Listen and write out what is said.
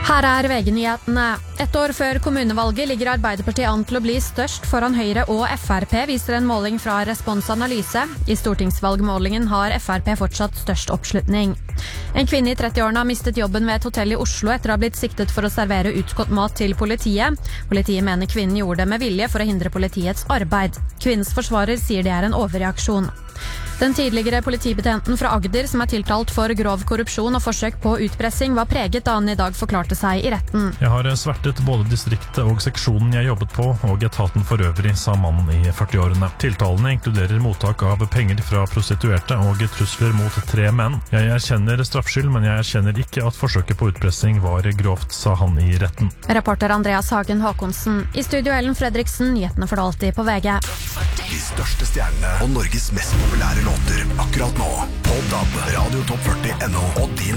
Her VG-nyhetene. Et år før kommunevalget ligger Arbeiderpartiet an til å bli størst foran Høyre og FrP, viser en måling fra Respons Analyse. I stortingsvalgmålingen har FrP fortsatt størst oppslutning. En kvinne i 30-årene har mistet jobben ved et hotell i Oslo etter å ha blitt siktet for å servere utgått mat til politiet. Politiet mener kvinnen gjorde det med vilje for å hindre politiets arbeid. Kvinnens forsvarer sier det er en overreaksjon. Den tidligere politibetjenten fra Agder, som er tiltalt for grov korrupsjon og forsøk på utpressing, var preget da han i dag forklarte seg i retten. Jeg har svertet både distriktet og seksjonen jeg jobbet på, og etaten for øvrig, sa mannen i 40-årene. Tiltalene inkluderer mottak av penger fra prostituerte og trusler mot 3 menn. Jeg erkjenner straffskyld, men jeg erkjenner ikke at forsøket på utpressing var grovt, sa han i retten. Reporter Andreas Hagen Håkonsen. I studio Ellen Fredriksen, nyhetene for det alltid på VG. De største stjernene og Norges mest populære låter akkurat nå på DAB, Radio Top 40 NO og din